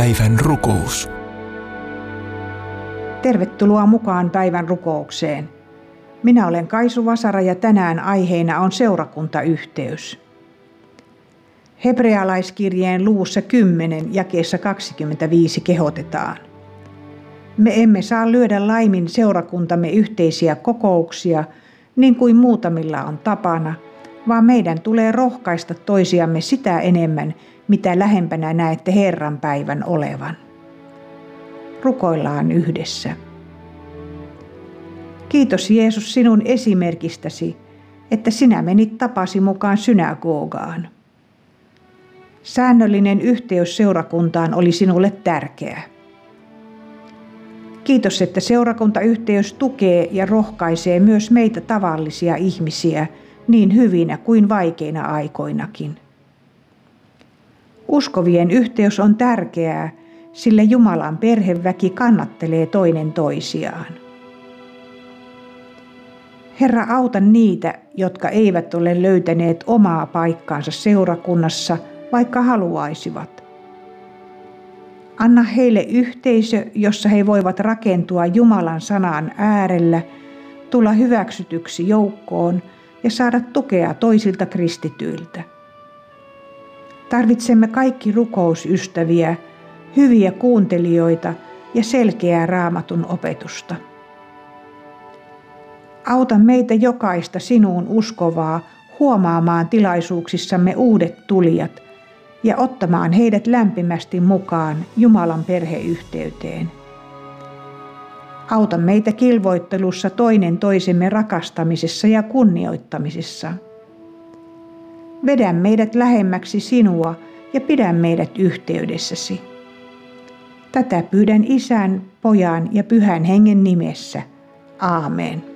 Päivän rukous. Tervetuloa mukaan päivän rukoukseen. Minä olen Kaisu Vasara ja tänään aiheena on seurakuntayhteys. Hebrealaiskirjeen luvussa 10 jakeessa 25 kehotetaan. Me emme saa lyödä laimin seurakuntamme yhteisiä kokouksia, niin kuin muutamilla on tapana, vaan meidän tulee rohkaista toisiamme sitä enemmän, mitä lähempänä näette Herran päivän olevan. Rukoillaan yhdessä. Kiitos Jeesus sinun esimerkistäsi, että sinä menit tapasi mukaan synagogaan. Säännöllinen yhteys seurakuntaan oli sinulle tärkeä. Kiitos, että seurakuntayhteys tukee ja rohkaisee myös meitä tavallisia ihmisiä niin hyvinä kuin vaikeina aikoinakin. Uskovien yhteys on tärkeää, sillä Jumalan perheväki kannattelee toinen toisiaan. Herra, auta niitä, jotka eivät ole löytäneet omaa paikkaansa seurakunnassa, vaikka haluaisivat. Anna heille yhteisö, jossa he voivat rakentua Jumalan sanan äärellä, tulla hyväksytyksi joukkoon ja saada tukea toisilta kristityiltä. Tarvitsemme kaikki rukousystäviä, hyviä kuuntelijoita ja selkeää Raamatun opetusta. Auta meitä jokaista sinuun uskovaa huomaamaan tilaisuuksissamme uudet tulijat ja ottamaan heidät lämpimästi mukaan Jumalan perheyhteyteen. Auta meitä kilvoittelussa toinen toisemme rakastamisessa ja kunnioittamisessa. Vedä meidät lähemmäksi sinua ja pidä meidät yhteydessäsi. Tätä pyydän Isän, Pojan ja Pyhän Hengen nimessä. Aamen.